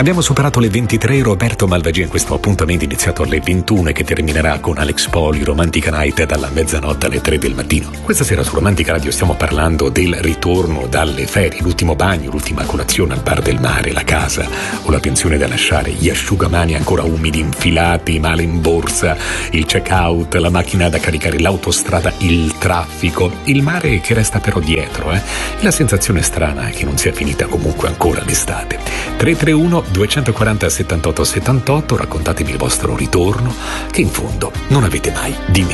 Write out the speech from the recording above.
Abbiamo superato le 23, Roberto Malvagì in questo appuntamento iniziato alle 21 e che terminerà con Alex Poli, Romantica Night dalla mezzanotte alle 3 del mattino. Questa sera su Romantica Radio stiamo parlando del ritorno dalle ferie, l'ultimo bagno, l'ultima colazione al bar del mare, la casa o la pensione da lasciare, gli asciugamani ancora umidi, infilati male in borsa, il check-out, la macchina da caricare, l'autostrada, il traffico, il mare che resta però dietro, e la sensazione strana è che non sia finita comunque ancora l'estate. 331 240 78 78, raccontatemi il vostro ritorno, che in fondo non avete mai dimenticato.